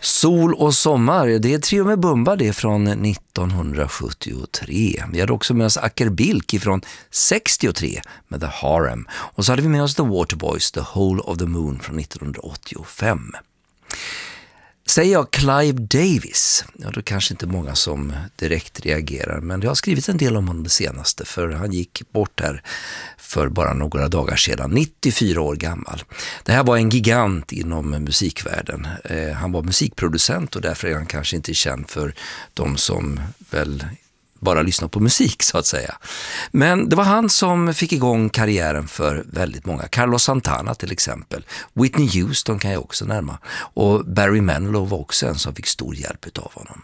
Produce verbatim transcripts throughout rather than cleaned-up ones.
Sol och sommar, det är Trio med Bumba, det är från nittonhundrasjuttiotre. Vi hade också med oss Acker Bilk från sextiotre med The Harem. Och så hade vi med oss The Waterboys, The Hole of the Moon från nittonhundraåttiofem. Säger jag Clive Davis, ja då kanske inte många som direkt reagerar, men jag har skrivit en del om honom det senaste, för han gick bort här för bara några dagar sedan, nittiofyra år gammal. Det här var en gigant inom musikvärlden. Eh, han var musikproducent och därför är han kanske inte känd för de som väl bara lyssna på musik så att säga. Men det var han som fick igång karriären för väldigt många. Carlos Santana till exempel. Whitney Houston kan jag också närma. Och Barry Manilow var också en som fick stor hjälp av honom.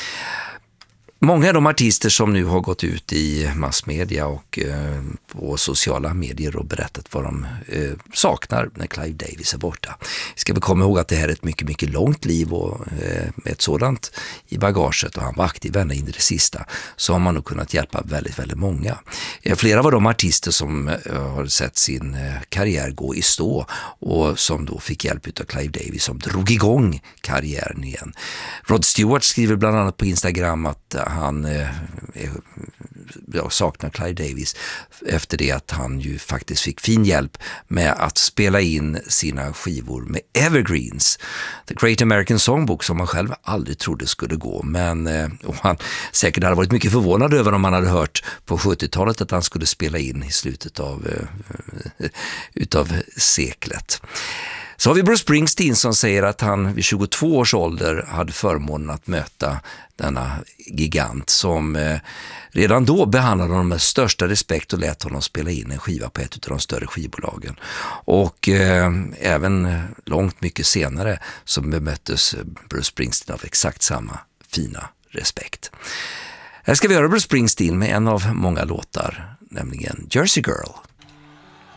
Många av de artister som nu har gått ut i massmedia och eh, på sociala medier och berättat vad de eh, saknar när Clive Davis är borta. Vi ska väl komma ihåg att det här är ett mycket, mycket långt liv och eh, ett sådant i bagaget, och han var aktiv ända in i det sista, så har man nog kunnat hjälpa väldigt, väldigt många. Eh, flera av de artister som eh, har sett sin eh, karriär gå i stå och som då fick hjälp av Clive Davis, som drog igång karriären igen. Rod Stewart skriver bland annat på Instagram att han eh, saknar Clive Davis efter det att han ju faktiskt fick fin hjälp med att spela in sina skivor med Evergreens, The Great American Songbook, som han själv aldrig trodde skulle gå, men eh, och han säkert hade varit mycket förvånad över om han hade hört på sjuttiotalet att han skulle spela in i slutet av eh, utav seklet. Så har vi Bruce Springsteen som säger att han vid tjugotvå års ålder hade förmånen att möta denna gigant som eh, redan då behandlade honom med största respekt och lät honom spela in en skiva på ett av de större skivbolagen. Och eh, även långt mycket senare så bemöttes Bruce Springsteen av exakt samma fina respekt. Här ska vi höra Bruce Springsteen med en av många låtar, nämligen Jersey Girl.